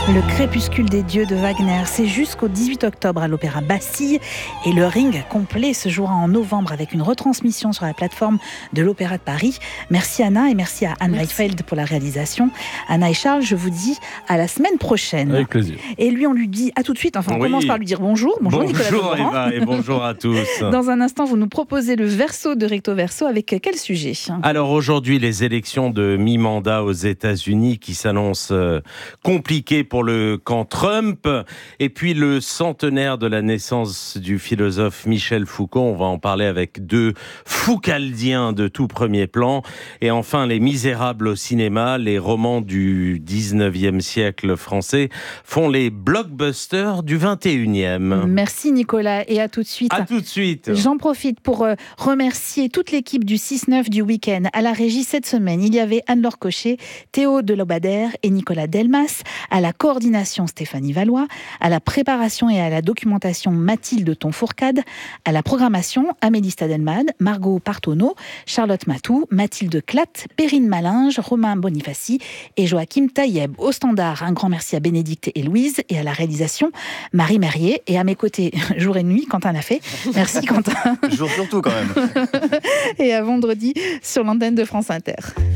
Le crépuscule des dieux de Wagner, c'est jusqu'au 18 octobre à l'Opéra Bastille et le Ring complet se jouera en novembre avec une retransmission sur la plateforme de l'Opéra de Paris. Merci Anna et merci à Anne Weifeld pour la réalisation. Anna et Charles, je vous dis à la semaine prochaine. Avec plaisir. Et lui, on lui dit à tout de suite. Enfin, on commence par lui dire bonjour. Bonjour Nicolas Beaugrand. Eva et bonjour à tous. Dans un instant, vous nous proposez le verso de Recto Verso avec quel sujet ? Alors aujourd'hui, les élections de mi-mandat aux États-Unis qui s'annoncent compliquées pour le camp Trump. Et puis le centenaire de la naissance du philosophe Michel Foucault. On va en parler avec deux foucaldiens de tout premier plan. Et enfin, Les Misérables au cinéma, les romans du 19e siècle français font les blockbusters du 21e. Merci Nicolas et à tout de suite. À tout de suite. J'en profite pour remercier toute l'équipe du 6-9 du week-end. À la régie cette semaine, il y avait Anne-Laure Cochet, Théo Delobadère et Nicolas Delmas. À la coordination, Stéphanie Valois. À la préparation et à la documentation, Mathilde Tonfourcade. À la programmation, Amélie Stadelmade, Margot Partonneau, Charlotte Matou, Mathilde Clatte, Perrine Malinge, Romain Bonifaci et Joachim Taïeb. Au standard, un grand merci à Bénédicte et Louise. Et à la réalisation, Marie Merrier. Et à mes côtés, jour et nuit, Quentin Lafay. Merci Quentin. Jour surtout quand même. Et à vendredi sur l'antenne de France Inter.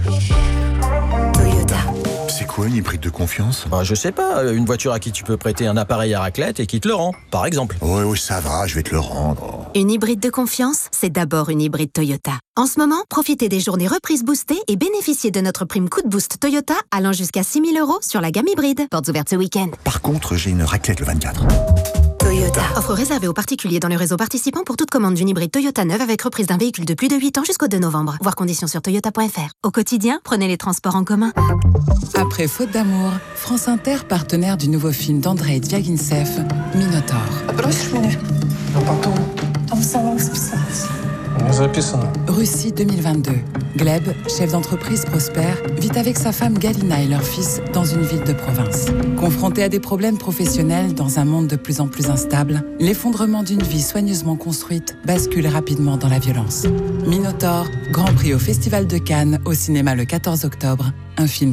C'est quoi une hybride de confiance ? Je sais pas, une voiture à qui tu peux prêter un appareil à raclette et qui te le rend, par exemple. Ouais, ça va, je vais te le rendre. Une hybride de confiance, c'est d'abord une hybride Toyota. En ce moment, profitez des journées reprises boostées et bénéficiez de notre prime coup de boost Toyota allant jusqu'à 6 000 € sur la gamme hybride. Portes ouvertes ce week-end. Par contre, j'ai une raclette le 24. Toyota. Offre réservée aux particuliers dans le réseau participant pour toute commande d'une hybride Toyota neuve avec reprise d'un véhicule de plus de 8 ans jusqu'au 2 novembre. Voir conditions sur toyota.fr. Au quotidien, prenez les transports en commun. Après Faute d'amour, France Inter, partenaire du nouveau film d'Andrei Dviagintsev, Minotaur. Russie 2022. Gleb, chef d'entreprise prospère, vit avec sa femme Galina et leur fils dans une ville de province. Confronté à des problèmes professionnels dans un monde de plus en plus instable, l'effondrement d'une vie soigneusement construite bascule rapidement dans la violence. Minotaur, Grand Prix au Festival de Cannes, au cinéma le 14 octobre, un film